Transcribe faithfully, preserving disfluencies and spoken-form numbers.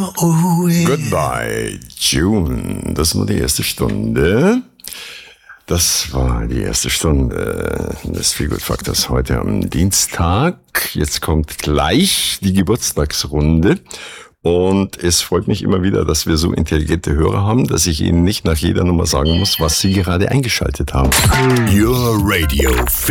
far away. Goodbye, June. Das war die erste Stunde. Das war die erste Stunde des Feelgood Faktors heute am Dienstag. Jetzt kommt gleich die Geburtstagsrunde. Und es freut mich immer wieder, dass wir so intelligente Hörer haben, dass ich Ihnen nicht nach jeder Nummer sagen muss, was Sie gerade eingeschaltet haben. Your Radio